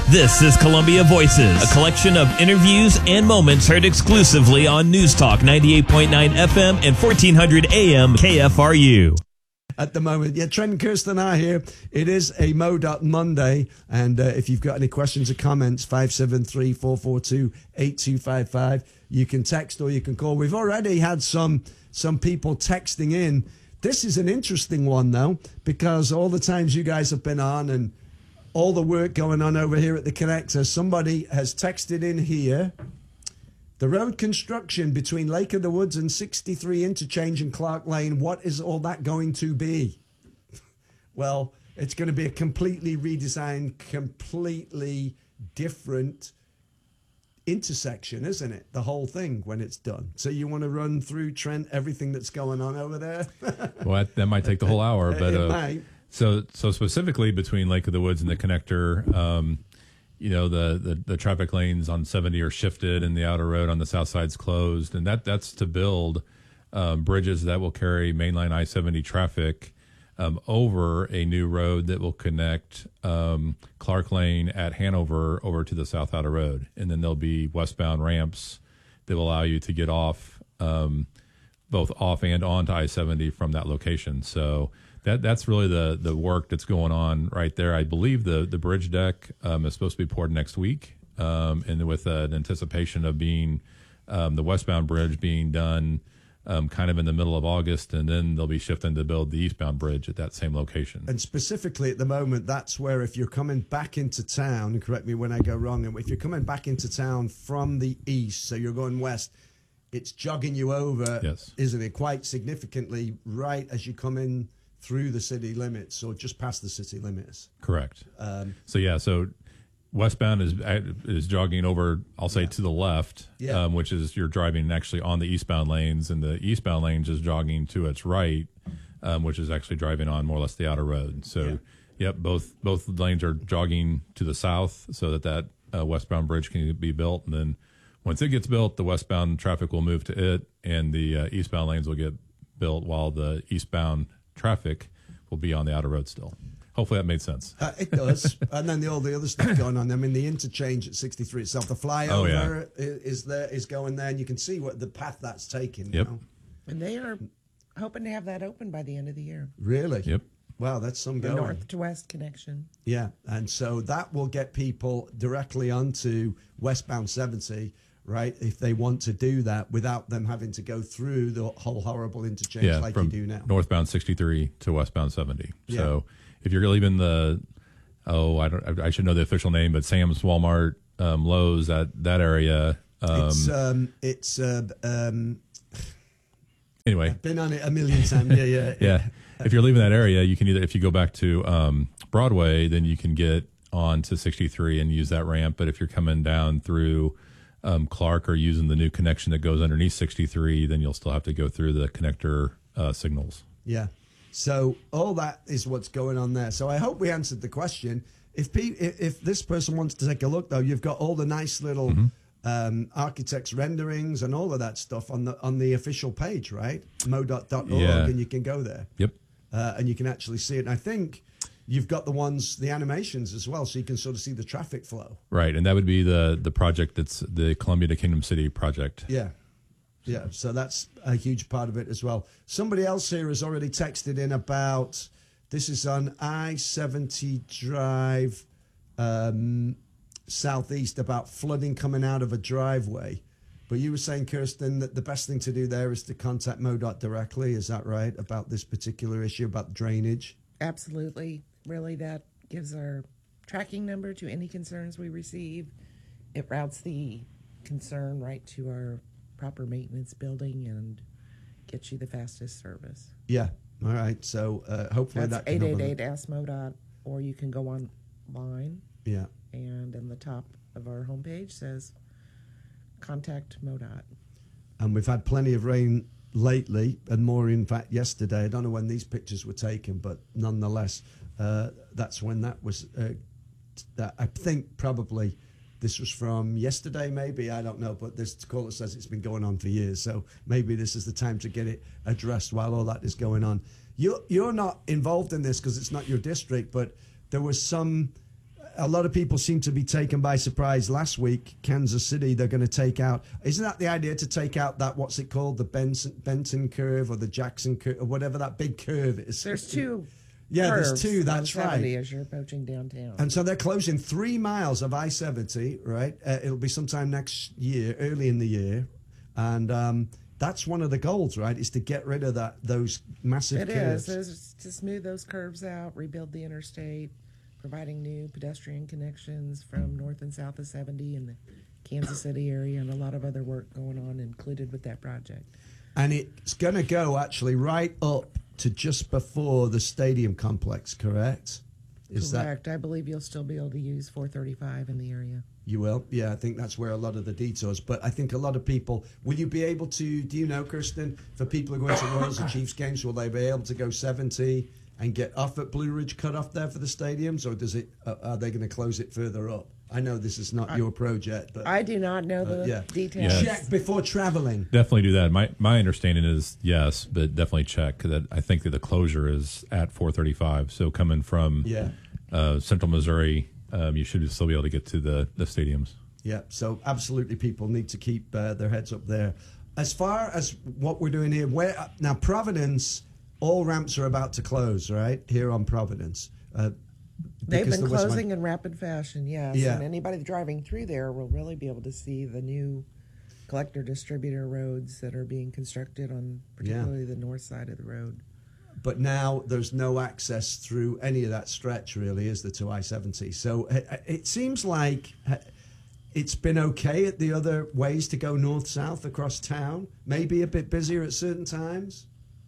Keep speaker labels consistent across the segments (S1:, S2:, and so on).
S1: This is Columbia Voices, a collection of interviews and moments heard exclusively on News Talk 98.9 FM and 1400 AM KFRU.
S2: At the moment, yeah, Trent and Kirsten are here. It is a MoDOT Monday, and if you've got any questions or comments, 573-442-8255. You can text or you can call. We've already had some people texting in. This is an interesting one, though, because all the times you guys have been on and all the work going on over here at the Connector, somebody has texted in here. The road construction between Lake of the Woods and 63 Interchange and Clark Lane, what is all that going to be? Well, it's going to be a completely redesigned, completely different intersection, isn't it? The whole thing when it's done. So you want to run through, Trent, everything that's going on over there?
S3: Well, that might take the whole hour. But
S2: it might.
S3: So specifically between Lake of the Woods and the Connector, you know, the traffic lanes on 70 are shifted and the outer road on the south side's closed. And that's to build bridges that will carry mainline I-70 traffic over a new road that will connect Clark Lane at Hanover over to the south outer road. And then there'll be westbound ramps that will allow you to get off, both off and onto I-70 from that location. So that's really the work that's going on right there. I believe the bridge deck is supposed to be poured next week, and with an anticipation of being the westbound bridge being done kind of in the middle of August, and then they'll be shifting to build the eastbound bridge at that same location.
S2: And specifically at the moment, that's where if you're coming back into town, and correct me when I go wrong, and if you're coming back into town from the east, so you're going west, it's jogging you over,
S3: yes,
S2: isn't it, quite significantly right as you come in through the city limits or just past the city limits.
S3: Correct. So westbound is jogging over, I'll say, to the left, which is you're driving actually on the eastbound lanes, and the eastbound lanes is jogging to its right, which is actually driving on more or less the outer road. So, both lanes are jogging to the south so that westbound bridge can be built, and then once it gets built, the westbound traffic will move to it, and the eastbound lanes will get built while the eastbound traffic will be on the outer road still. Hopefully that made sense.
S2: It does. And then all the other stuff going on. I mean, the interchange at 63 itself, the flyover is going there, and you can see what the path that's taking.
S3: Yep.
S2: You know?
S4: And they are hoping to have that open by the end of the year.
S2: Really?
S3: Yep.
S2: Wow, that's some going.
S4: North to west connection.
S2: Yeah, and so that will get people directly onto westbound 70, right, if they want to do that without them having to go through the whole horrible interchange like you do now.
S3: Northbound 63 to westbound 70.
S2: Yeah.
S3: So if you're leaving I should know the official name, but Sam's, Walmart, Lowe's, that area. Anyway,
S2: I've been on it a million times.
S3: Yeah. If you're leaving that area, you can if you go back to Broadway, then you can get on to 63 and use that ramp. But if you're coming down through Clark or using the new connection that goes underneath 63, then you'll still have to go through the connector signals.
S2: Yeah. So all that is what's going on there. So I hope we answered the question. If this person wants to take a look, though, you've got all the nice little architects' renderings and all of that stuff on the official page, right? modot.org, and you can go there.
S3: Yep.
S2: And you can actually see it. And I think you've got the animations as well, so you can sort of see the traffic flow.
S3: Right, and that would be the project that's the Columbia to Kingdom City project.
S2: Yeah. Yeah, so that's a huge part of it as well. Somebody else here has already texted in about, this is on I-70 Drive southeast, about flooding coming out of a driveway. But you were saying, Kirsten, that the best thing to do there is to contact MoDOT directly. Is that right, about this particular issue, about drainage?
S4: Absolutely. Really, that gives our tracking number to any concerns we receive. It routes the concern right to our proper maintenance building and gets you the fastest service.
S2: Yeah. All right. So hopefully
S4: that's
S2: that can
S4: 888 Ask MoDOT, or you can go online.
S2: Yeah.
S4: And in the top of our homepage says contact MoDOT.
S2: And we've had plenty of rain lately, and more in fact yesterday. I don't know when these pictures were taken, but nonetheless, that's when that was. I think probably this was from yesterday, maybe, I don't know, but this caller says it's been going on for years, so maybe this is the time to get it addressed while all that is going on. You're not involved in this because it's not your district, but there was some a lot of people seem to be taken by surprise last week. Kansas City, they're going to take out. Isn't that the idea, to take out that, what's it called, the Benton curve or the Jackson curve or whatever that big curve is?
S4: There's two.
S2: Yeah, there's
S4: curves
S2: two. That's
S4: on 70
S2: right.
S4: As you're approaching downtown.
S2: And so they're closing 3 miles of I-70. Right, it'll be sometime next year, early in the year, and that's one of the goals, right? Is to get rid of those massive curves.
S4: It is to smooth those curves out, rebuild the interstate, providing new pedestrian connections from north and south of 70 in the Kansas City area, and a lot of other work going on included with that project.
S2: And it's going to go actually right up to just before the stadium complex, correct?
S4: Correct. I believe you'll still be able to use 435 in the area.
S2: You will? Yeah, I think that's where a lot of the detours. But I think a lot of people, will you be able to, do you know, Kirsten, for people who are going to Royals and Chiefs games, will they be able to go 70 and get off at Blue Ridge Cutoff there for the stadiums, or are they going to close it further up? I know this is not your project, but
S4: I do not know the details.
S3: Yes.
S2: check before traveling.
S3: Definitely do that. My understanding is yes, but definitely check that. I think that the closure is at 435. So coming from Central Missouri, you should still be able to get to the stadiums.
S2: Yeah, so absolutely people need to keep their heads up there. As far as what we're doing here, now Providence, all ramps are about to close, right, here on Providence.
S4: They've been closing in rapid fashion, yes.
S2: Yeah.
S4: And anybody driving through there will really be able to see the new collector distributor roads that are being constructed on particularly the north side of the road.
S2: But now there's no access through any of that stretch, really, is there, to I-70? So it seems like it's been okay at the other ways to go north-south across town, maybe a bit busier at certain times.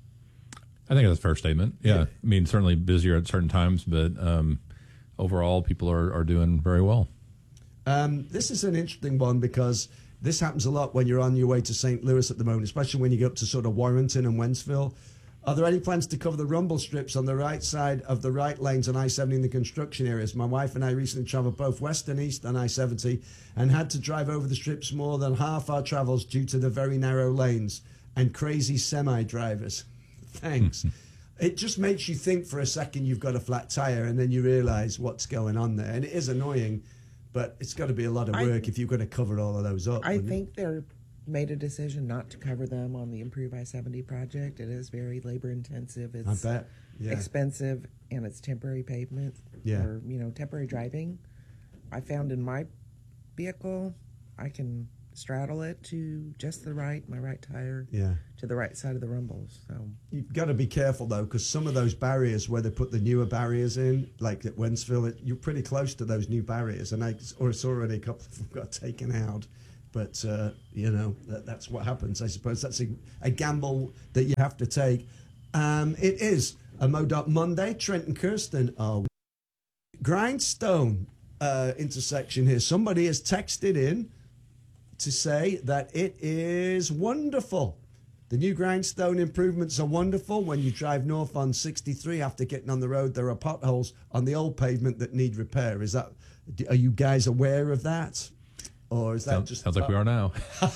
S3: I think that's a fair statement. Yeah. I mean, certainly busier at certain times, but overall, people are doing very well.
S2: This is an interesting one because this happens a lot when you're on your way to St. Louis at the moment, especially when you go up to sort of Warrenton and Wentzville. Are there any plans to cover the rumble strips on the right side of the right lanes on I-70 in the construction areas? My wife and I recently traveled both west and east on I-70 and had to drive over the strips more than half our travels due to the very narrow lanes and crazy semi-drivers. Thanks. It just makes you think for a second you've got a flat tire and then you realize what's going on there. And it is annoying, but it's got to be a lot of work if you're going to cover all of those up.
S4: I think they're made a decision not to cover them on the Improve I-70 project. It is very labor intensive. It's
S2: I bet. Yeah.
S4: expensive, and it's temporary pavement or temporary driving. I found in my vehicle I can straddle it to just the right, my right tire to the right side of the rumbles. So
S2: you've got to be careful though, because some of those barriers where they put the newer barriers in, like at Wentzville, you're pretty close to those new barriers, and it's already a couple of them got taken out. But that's what happens. I suppose that's a gamble that you have to take. It is a MoDOT Monday. Trent and Kirsten are Grindstone intersection here. Somebody has texted in to say that it is wonderful. The new Grindstone improvements are wonderful. When you drive north on 63 after getting on the road, there are potholes on the old pavement that need repair. Are you guys aware of that? Or is that just...
S3: Sounds like we are now.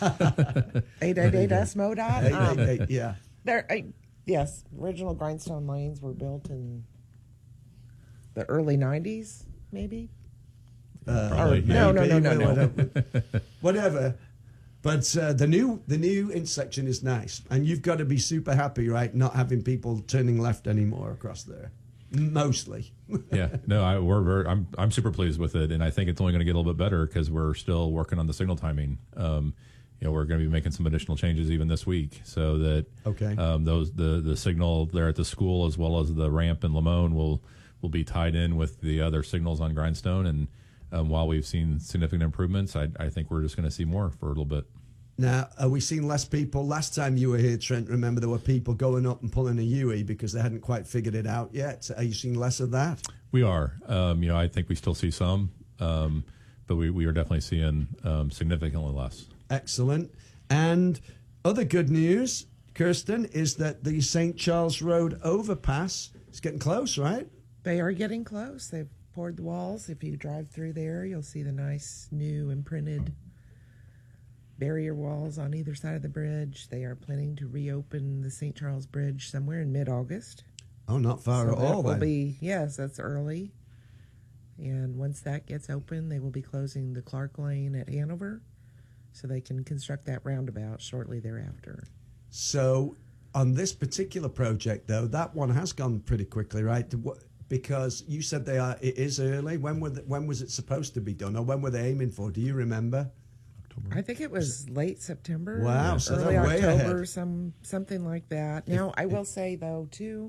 S4: 888 MoDOT.
S2: 888, yeah.
S4: Yes, original Grindstone lanes were built in the early 90s, maybe?
S3: Probably,
S4: no.
S2: Whatever. But the new intersection is nice, and you've got to be super happy, right? Not having people turning left anymore across there, mostly.
S3: Yeah, no, I'm super pleased with it, and I think it's only going to get a little bit better because we're still working on the signal timing. We're going to be making some additional changes even this week, so that the signal there at the school as well as the ramp in Lamone will be tied in with the other signals on Grindstone. And while we've seen significant improvements, I think we're just going to see more for a little bit.
S2: Now, are we seeing less people? Last time you were here, Trent, remember there were people going up and pulling a UE because they hadn't quite figured it out yet. Are you seeing less of that?
S3: We are. I think we still see some, but we are definitely seeing significantly less.
S2: Excellent. And other good news, Kirsten, is that the St. Charles Road overpass is getting close, right?
S4: They are getting close. They've poured the walls. If you drive through there, you'll see the nice new imprinted barrier walls on either side of the bridge. They are planning to reopen the St. Charles Bridge somewhere in mid-August.
S2: Oh, not far at all.
S4: Yes, that's early. And once that gets open, they will be closing the Clark Lane at Hanover so they can construct that roundabout shortly thereafter.
S2: So on this particular project, though, that one has gone pretty quickly, right? Because you said it is early. When was it supposed to be done, or when were they aiming for? Do you remember?
S4: I think it was late September.
S2: Wow, so
S4: early
S2: they're way
S4: October,
S2: ahead.
S4: something like that. Now, I will say, though, too,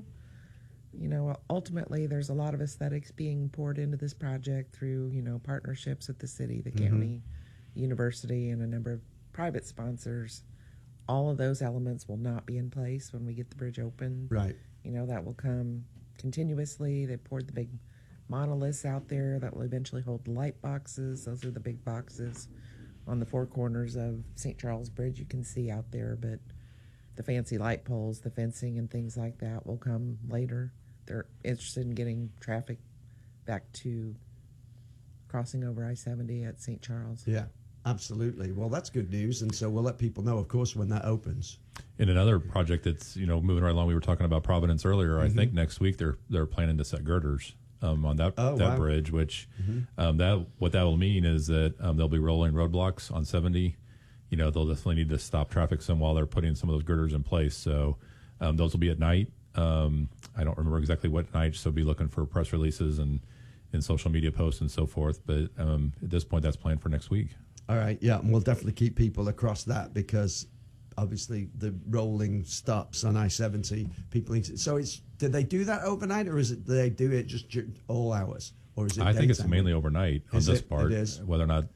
S4: ultimately there's a lot of aesthetics being poured into this project through, partnerships with the city, the county, university, and a number of private sponsors. All of those elements will not be in place when we get the bridge open.
S2: Right.
S4: That will come continuously. They poured the big monoliths out there that will eventually hold the light boxes. Those are the big boxes on the four corners of St. Charles Bridge you can see out there, but the fancy light poles, the fencing, and things like that will come later. They're interested in getting traffic back to crossing over I-70 at St. Charles.
S2: Yeah, absolutely. Well, that's good news, and so we'll let people know, of course, when that opens.
S3: In another project that's moving right along, we were talking about Providence earlier. I think next week they're planning to set girders on that bridge, which what that will mean is that they'll be rolling roadblocks on 70. They'll definitely need to stop traffic some while they're putting some of those girders in place. So those will be at night. I don't remember exactly what night, so be looking for press releases and social media posts and so forth. But at this point, that's planned for next week.
S2: All right, yeah, and we'll definitely keep people across that because obviously the rolling stops on I-70. People need to, so did they do that overnight, or do they do it just all hours, or is it?
S3: I think it's mainly overnight on this part.
S2: It is.
S3: Whether or not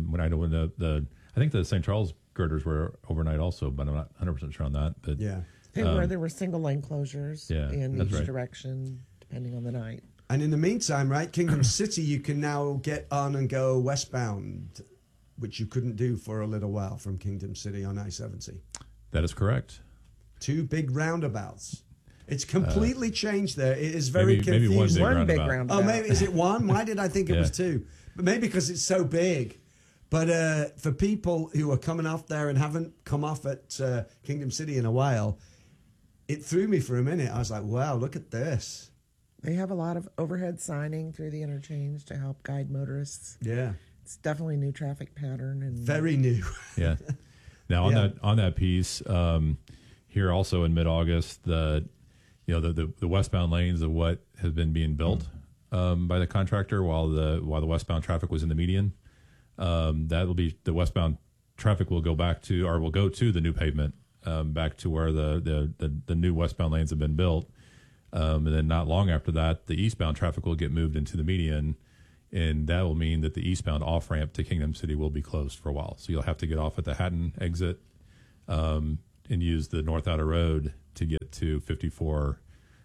S3: I think the St. Charles girders were overnight also, but I'm not 100% sure on that. But
S2: yeah,
S4: there were single lane closures in each
S3: right.
S4: direction depending on the night.
S2: And in the meantime, right, Kingdom City, you can now get on and go westbound, which you couldn't do for a little while from Kingdom City on I-70.
S3: That is correct.
S2: 2 big roundabouts. It's completely changed there. It is very confusing.
S3: Maybe one big
S4: roundabout.
S2: Oh, maybe is it one? Why did I think it was 2? But maybe because it's so big. But for people who are coming off there and haven't come off at Kingdom City in a while, it threw me for a minute. I was like, wow, look at this.
S4: They have a lot of overhead signing through the interchange to help guide motorists.
S2: Yeah.
S4: It's definitely a new traffic pattern and
S2: very new.
S3: Yeah. Now on that piece, here also in mid-August, the westbound lanes of what has been being built by the contractor while the westbound traffic was in the median, that will be the westbound traffic will go to the new pavement, back to where the new westbound lanes have been built. And then not long after that, the eastbound traffic will get moved into the median, and that will mean that the eastbound off-ramp to Kingdom City will be closed for a while. So you'll have to get off at the Hatton exit and use the North Outer Road to get to 54,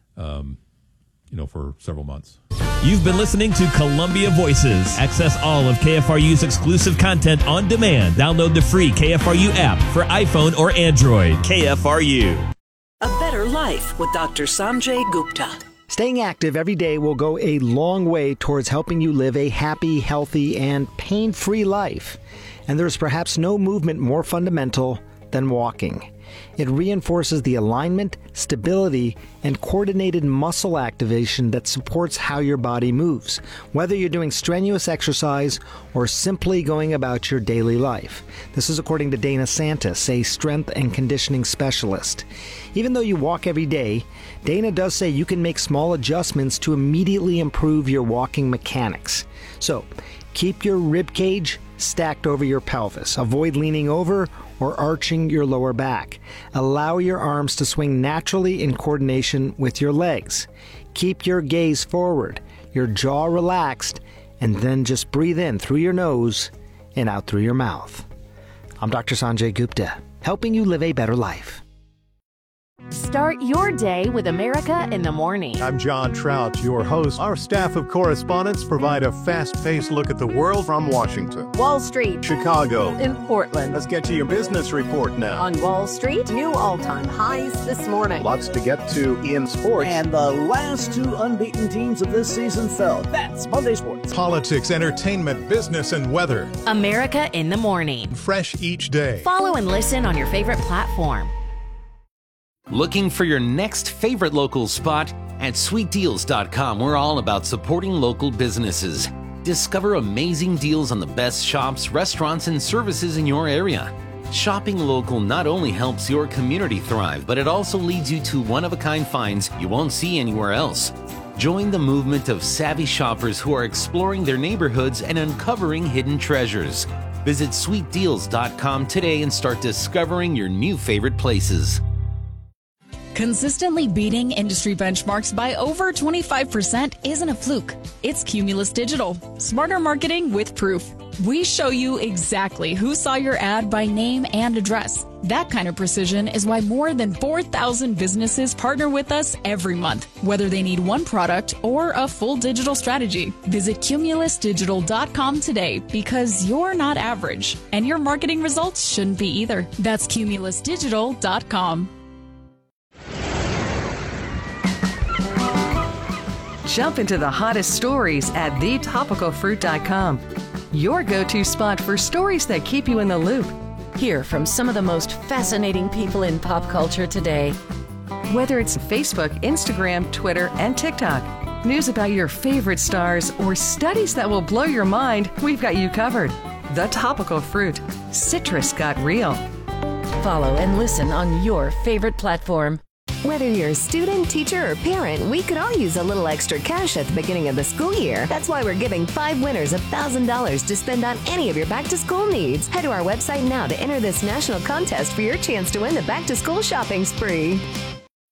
S3: for several months.
S1: You've been listening to Columbia Voices. Access all of KFRU's exclusive content on demand. Download the free KFRU app for iPhone or Android. KFRU.
S5: A better life with Dr. Sanjay Gupta.
S6: Staying active every day will go a long way towards helping you live a happy, healthy, and pain-free life. And there's perhaps no movement more fundamental than walking. It reinforces the alignment, stability, and coordinated muscle activation that supports how your body moves, whether you're doing strenuous exercise or simply going about your daily life. This is according to Dana Santis, a strength and conditioning specialist. Even though you walk every day, Dana does say you can make small adjustments to immediately improve your walking mechanics. So, keep your rib cage stacked over your pelvis. Avoid leaning over or arching your lower back. Allow your arms to swing naturally in coordination with your legs. Keep your gaze forward, your jaw relaxed, and then just breathe in through your nose and out through your mouth. I'm Dr. Sanjay Gupta, helping you live a better life.
S7: Start your day with America in the Morning.
S8: I'm John Trout, your host. Our staff of correspondents provide a fast-paced look at the world from Washington,
S7: Wall Street,
S8: Chicago,
S7: in Portland.
S8: Let's get to your business report now.
S7: On Wall Street, new all-time highs this morning.
S8: Lots to get to in sports.
S9: And the last 2 unbeaten teams of this season fell. That's Monday Sports.
S8: Politics, entertainment, business, and weather.
S7: America in the Morning.
S8: Fresh each day.
S7: Follow and listen on your favorite platform.
S10: Looking for your next favorite local spot? At sweetdeals.com, we're all about supporting local businesses. discover amazing deals on the best shops, restaurants, and services in your area. Shopping local not only helps your community thrive, but it also leads you to one-of-a-kind finds you won't see anywhere else. Join the movement of savvy shoppers who are exploring their neighborhoods and uncovering hidden treasures. Visit sweetdeals.com today and start discovering your new favorite places.
S11: Consistently beating industry benchmarks by over 25% isn't a fluke. It's Cumulus Digital. Smarter marketing with proof. We show you exactly who saw your ad by name and address. That kind of precision is why more than 4,000 businesses partner with us every month, whether they need one product or a full digital strategy. Visit cumulusdigital.com today because you're not average, and your marketing results shouldn't be either. That's cumulusdigital.com.
S12: Jump into the hottest stories at thetopicalfruit.com. Your go-to spot for stories that keep you in the loop.
S13: Hear from some of the most fascinating people in pop culture today.
S12: Whether it's Facebook, Instagram, Twitter, and TikTok, news about your favorite stars, or studies that will blow your mind, we've got you covered. The Topical Fruit. Citrus got real.
S13: Follow and listen on your favorite platform.
S14: Whether you're a student, teacher, or parent, we could all use a little extra cash at the beginning of the school year. That's why we're giving 5 winners $1,000 to spend on any of your back-to-school needs. Head to our website now to enter this national contest for your chance to win the back-to-school shopping spree.